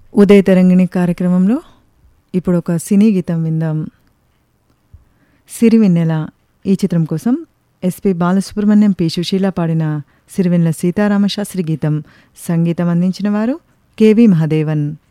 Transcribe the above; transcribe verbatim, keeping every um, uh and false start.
ఉదయ తరంగిణి కార్యక్రమంలో ఇప్పుడు ఒక సినీ గీతం విందాం. సిరివెన్నెల ఈ చిత్రం కోసం ఎస్పి బాలసుబ్రహ్మణ్యం, పి సుశీల పాడిన సిరివెన్నెల సీతారామశాస్త్రి గీతం. సంగీతం అందించిన వారు కెవి మహదేవన్.